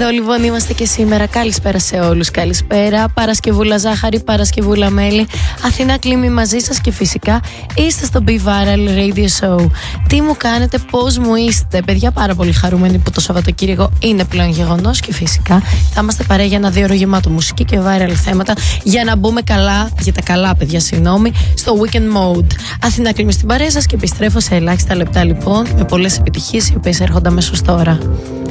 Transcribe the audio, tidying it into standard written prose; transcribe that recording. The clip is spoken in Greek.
Εδώ λοιπόν είμαστε και σήμερα. Καλησπέρα σε όλους. Καλησπέρα. Παρασκευούλα Ζάχαρη, Παρασκευούλα Μέλη. Αθηνά Κλίμη μαζί σας και φυσικά είστε στο Be Viral Radio Show. Τι μου κάνετε, πώς μου είστε, παιδιά? Πάρα πολύ χαρούμενοι που το Σαββατοκύριακο είναι πλέον γεγονός και φυσικά θα είμαστε παρέα για ένα 2 ώρο γεμάτο μουσική και viral θέματα για να μπούμε καλά, για τα καλά παιδιά, συγγνώμη, στο Weekend Mode. Αθηνά Κλίμη στην παρέα σας και επιστρέφω σε ελάχιστα λεπτά λοιπόν με πολλές επιτυχίες οι οποίες έρχονται αμέσως τώρα.